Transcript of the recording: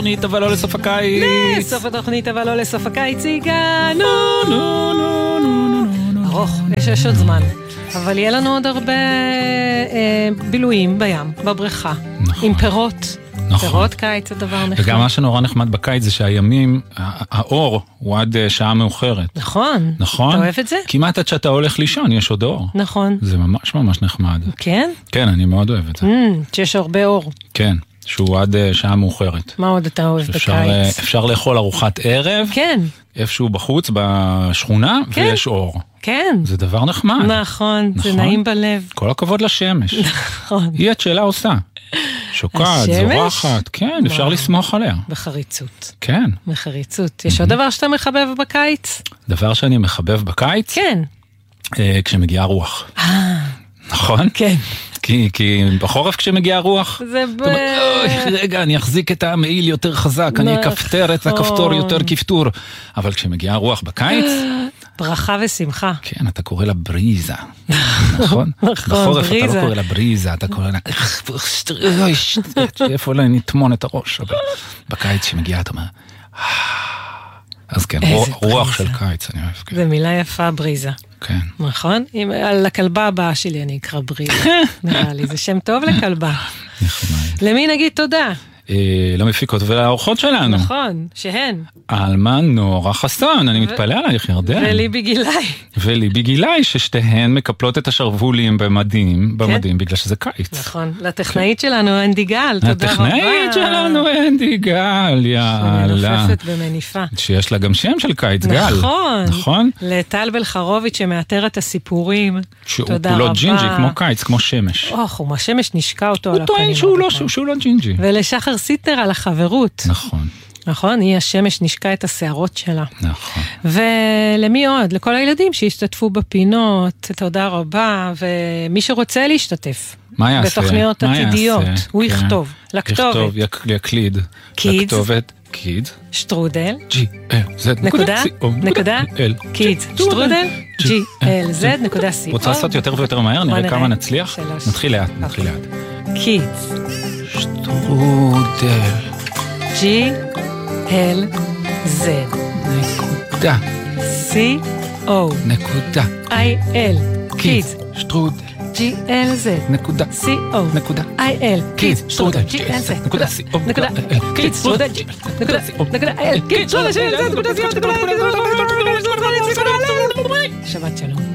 תוכנית אבל לא לסוף הקיץ. סוף התוכנית אבל לא לסוף הקיץ הגענו. ארוך, יש עוד זמן. אבל יהיה לנו עוד הרבה בילויים בים, בבריכה. נכון. עם פירות. נכון. פירות קיץ זה דבר נחמד. וגם מה שנורא נחמד בקיץ זה שהימים, האור הוא עד שעה מאוחרת. נכון. נכון? אתה אוהב את זה? כמעט עד שאתה הולך לישון, יש עוד אור. נכון. זה ממש ממש נחמד. כן? כן, אני מאוד אוהב את זה. שיש הרבה אור. כן, שהוא עד שעה מאוחרת. מה עוד אתה אוהב בקיץ? אפשר לאכול ארוחת ערב. כן. איפשהו בחוץ, בשכונה, כן. ויש אור. כן. זה דבר נחמד. נכון, זה נעים בלב. כל הכבוד לשמש. נכון. היא את שאלה עושה. שוקעת, זורחת, כן, אפשר לסמוך עליה. בחריצות. כן. בחריצות. יש עוד דבר שאתה מחבב בקיץ? דבר שאני מחבב בקיץ? כן. כשמגיעה רוח. נכון? כן. כי בחורף כשמגיעה רוח, זה רגע, אני אחזיק את המעיל יותר חזק, אני אכפתר את הכפתור יותר כפתור. אבל כשמגיעה רוח בקיץ, ברכה ושמחה. כן, אתה קורא לה בריזה. נכון? בחורף אתה לא קורא לה בריזה, אתה קורא לה איפה לה נטמון את הראש. אבל בקיץ שמגיעה אתה אומר, אז כן, רוח של קיץ אני אוהב. זה מילה יפה, בריזה. כן. נכון? על הכלבה הבאה שלי אני אקרא בריזה. נראה לי, זה שם טוב לכלבה. נחמד. למי נגיד תודה? למפיקות ולאורחות שלנו. נכון, שהן. אלמה נורה חסון, אני מתפלא עלייך ירדן. וליבי גילאי. וליבי גילאי, ששתיהן מקפלות את השרוולים במדים, בגלל שזה קיץ. נכון, לטכנאית שלנו אנדי גל, תודה רבה. לטכנאית שלנו אנדי גל, יאללה. שמנופפת במניפה. שיש לה גם שם של קיץ, גל. נכון. לטל בלחרוביץ' שמאתר את הסיפורים. שהוא כולו ג'ינג'י, כמו קיץ, כמו שמש. הוא השמש נשקע אותו על הפנים. הוא טוען שהוא לא ג'ינג'י. ולשחר סיטר על החברות. נכון. נכון, היא השמש נשקע את השערות שלה. נכון. ולמי עוד? לכל הילדים שהשתתפו בפינות, תודה רבה, ומי שרוצה להשתתף. מה יעשה? בתוכניות עתידיות. הוא יכתוב. לכתובת. יקליד. לכתובת. קיד. שטרודל. קיד. שטרודל. GLZ.co. רוצה לעשות יותר ויותר מהר? נראה כמה נצליח? נתחיל לאט. קיד. שטרודל. GLZ. נקודה. CO. נקודה. IL. קיד. שטרודל. GLZ. נקודה. CO. נקודה. IL. קיד. שטרודל. GLZ. נקודה. CO. נקודה. קיד. שטרודל. נקודה. נקודה. IL. קיד. שטרודל. נקודה. שבת שלום.